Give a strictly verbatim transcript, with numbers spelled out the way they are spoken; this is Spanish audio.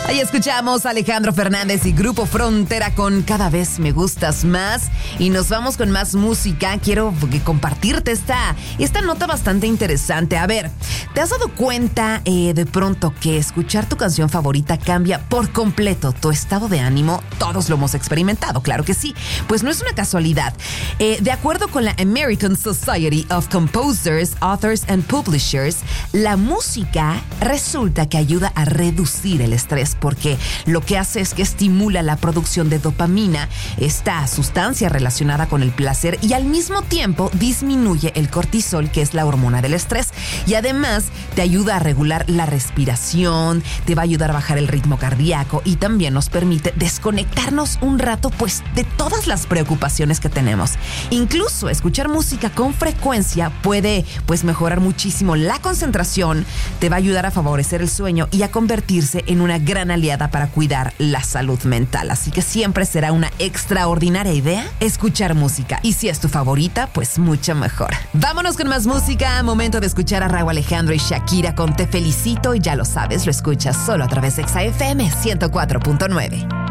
Ahí escuchamos a Alejandro Fernández y Grupo Frontera con Cada Vez Me Gustas Más. Y nos vamos con más música. Quiero compartirte esta, esta nota bastante interesante. A ver, ¿te has dado cuenta eh, de pronto que escuchar tu canción favorita cambia por completo tu estado de ánimo? Todos lo hemos experimentado, claro que sí. Pues no es una casualidad. Eh, de acuerdo con la American Society of Composers, Authors and Publishers, la música resulta que ayuda a reducir el estrés, porque lo que hace es que estimula la producción de dopamina, esta sustancia relacionada con el placer, y al mismo tiempo disminuye el cortisol, que es la hormona del estrés, y además te ayuda a regular la respiración, te va a ayudar a bajar el ritmo cardíaco y también nos permite desconectarnos un rato pues de todas las preocupaciones que tenemos. Incluso escuchar música con frecuencia puede pues mejorar muchísimo la concentración, te va a ayudar a favorecer el sueño y a convertirse en una gran aliada para cuidar la salud mental. Así que siempre será una extraordinaria idea escuchar música. Y si es tu favorita, pues mucho mejor. Vámonos con más música. Momento de escuchar a Rauw Alejandro y Shakira con Te Felicito. Y ya lo sabes, lo escuchas solo a través de Exa F M ciento cuatro punto nueve.